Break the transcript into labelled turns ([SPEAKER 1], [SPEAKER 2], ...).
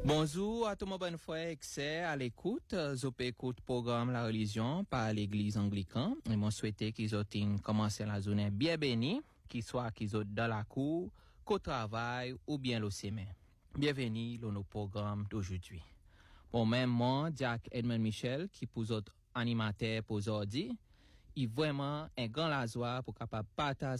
[SPEAKER 1] Bonjour à tout le monde, bonne fois, excès à l'écoute. Je peux écouter programme La Religion par l'église anglicane. Et moi souhaiter qu'ils aient commencé la journée bien bénie, qu'ils soient dans la cour, qu'au travail ou bien le semaine. Bienvenue dans nos programmes d'aujourd'hui. Bon, même moi, Jack Edmond Michel, qui pour autres animateur pour aujourd'hui, il vraiment un grand la joie pour capable partager